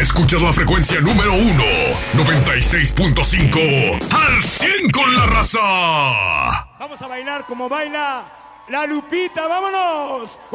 Escuchas la frecuencia número 1, 96.5, al 100 con la raza. Vamos a bailar como baila la Lupita, vámonos.